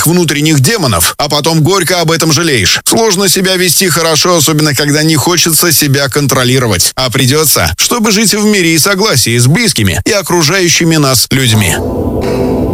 десяток внутренних демонов, а потом горько об этом жалеешь. Сложно себя вести хорошо, особенно когда не хочется себя контролировать. А придется, чтобы жить в мире и согласии с близкими и окружающими нас людьми.